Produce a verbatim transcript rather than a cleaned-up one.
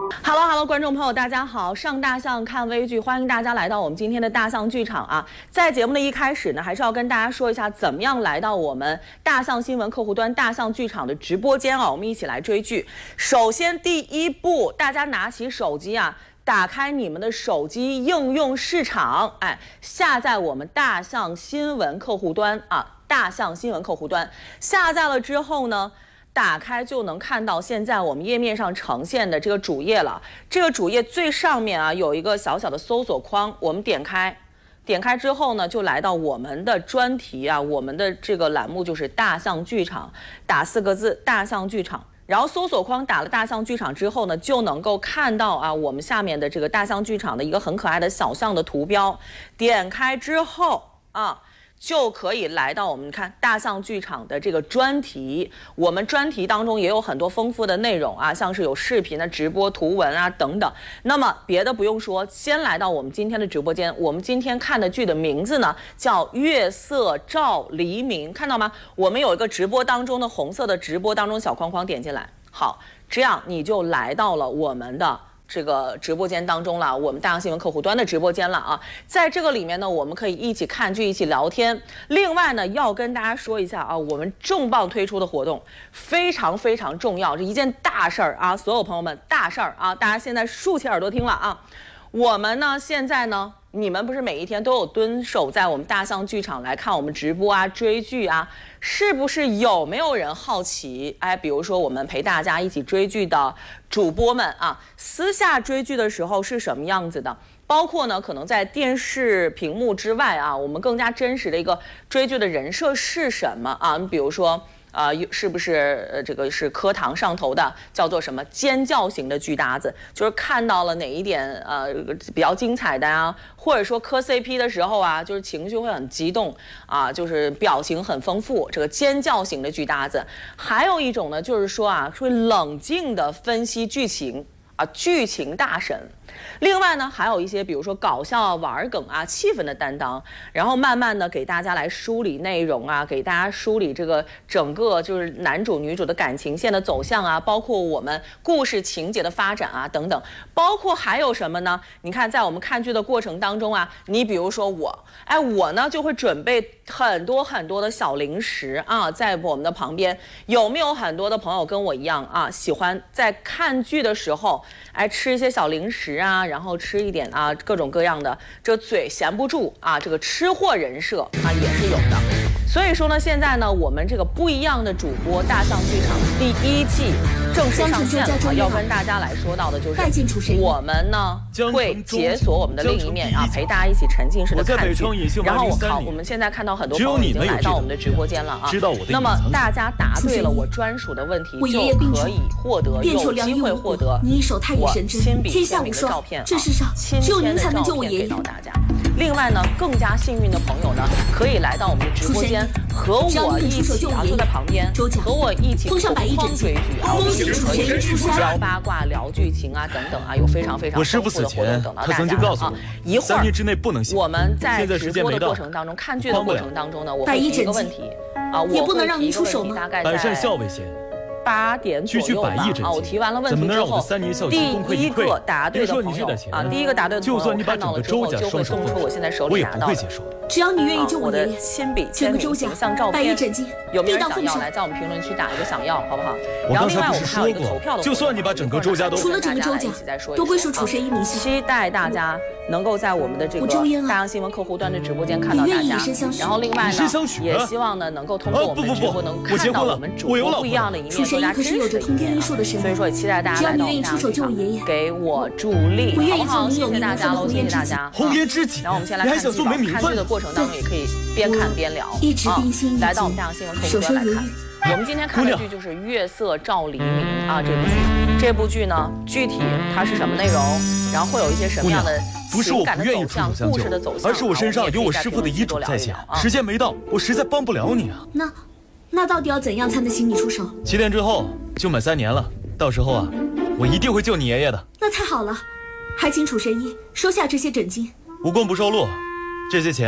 Hello Hello， 观众朋友，大家好！上大象看微剧，欢迎大家来到我们今天的大象剧场啊！在节目的一开始呢，还是要跟大家说一下，怎么样来到我们大象新闻客户端大象剧场的直播间啊？我们一起来追剧。首先，第一步，大家拿起手机啊，打开你们的手机应用市场，哎，下载我们大象新闻客户端啊，大象新闻客户端。下载了之后呢，打开就能看到现在我们页面上呈现的这个主页了。这个主页最上面啊有一个小小的搜索框，我们点开，点开之后呢，就来到我们的专题啊，我们的这个栏目就是大象剧场，打四个字大象剧场。然后搜索框打了大象剧场之后呢，就能够看到啊我们下面的这个大象剧场的一个很可爱的小象的图标。点开之后啊，就可以来到我们看大象剧场的这个专题。我们专题当中也有很多丰富的内容啊，像是有视频的直播、图文啊等等。那么别的不用说，先来到我们今天的直播间。我们今天看的剧的名字呢叫《月色照黎明》，看到吗？我们有一个直播当中的红色的直播当中小框框，点进来。好，这样你就来到了我们的这个直播间当中了，我们大象新闻客户端的直播间了啊。在这个里面呢，我们可以一起看剧，一起聊天。另外呢，要跟大家说一下啊，我们重磅推出的活动非常非常重要，这一件大事儿啊，所有朋友们，大事儿啊，大家现在竖起耳朵听了啊。我们呢，现在呢，你们不是每一天都有蹲守在我们大象剧场来看我们直播啊、追剧啊，是不是有没有人好奇？哎，比如说我们陪大家一起追剧的主播们啊，私下追剧的时候是什么样子的？包括呢，可能在电视屏幕之外啊，我们更加真实的一个追剧的人设是什么啊？比如说。呃，是不是呃这个是课堂上头的叫做什么尖叫型的剧搭子？就是看到了哪一点呃比较精彩的啊，或者说磕 C P 的时候啊，就是情绪会很激动啊，就是表情很丰富，这个尖叫型的剧搭子。还有一种呢，就是说啊，会冷静的分析剧情啊，剧情大神。另外呢，还有一些比如说搞笑、玩梗啊、气氛的担当，然后慢慢的给大家来梳理内容啊，给大家梳理这个整个就是男主女主的感情线的走向啊，包括我们故事情节的发展啊等等，包括还有什么呢？你看，在我们看剧的过程当中啊，你比如说我，哎，我呢就会准备很多很多的小零食啊，在我们的旁边。有没有很多的朋友跟我一样啊，喜欢在看剧的时候，哎，吃一些小零食啊？啊，然后吃一点啊，各种各样的，这嘴闲不住啊，这个吃货人设啊也是有的。所以说呢，现在呢，我们这个不一样的主播大象剧场第一季正式上线了啊，要跟大家来说到的就是我们呢会解锁我们的另一面啊，陪大家一起沉浸式的看剧。然后我靠，我们现在看到很多朋友已经来到我们的直播间了啊。那么大家答对了我专属的问题，就可以获得有机会获得我亲笔签名的照片啊，亲签的照片给到大家。另外呢，更加幸运的朋友呢，可以来到我们的直播间，和我一起啊坐在旁边，和我一起同框追剧啊，我们可以聊八卦、聊剧情啊等等啊，有非常非常丰富的活动等到大家啊。一会儿我们在直播的过程当中，看剧的过程当中呢，我会提一个问题啊，我会提一个问题，大概在八点左右吧啊，我提完了问题之后，第一个答对的朋友啊，第一个答对的朋友看到了之后，就会送出我现在手里拿到的， 只要你愿意救我的亲笔签名形象照片，有没有人想要？来在我们评论区打一个想要，好不好？然后另外我们还有一个投票的活动， 就算你把整个周家都除了整个周家都归属楚神医迷信， 期待大家能够在我们的这个大象新闻客户端的直播间看到大家。然后另外呢，也希望呢能够通过我们的直播能看到我们主播不一样的一面，更加真实的一面。所以说也期待大家来到我们大象剧场给我助力，好不好？谢谢大家喽，谢谢大家。 红颜知己， 然后我们先来看剧吧，看剧的过程当中也可以边看边聊啊。来到我们大象新闻客户端来看。我们今天看的剧就是《月色照黎明》啊，这部剧，这部剧呢，具体它是什么内容，然后会有一些什么样的情感的走向、故事的走向， 而是我身上有我师父的遗嘱在先，时间没到，我实在帮不了你啊。 那，那到底要怎样才能请你出手？ 七天之后就满三年了，到时候啊，我一定会救你爷爷的。 那太好了，还请楚神医收下这些诊金， 无功不受禄，这些钱。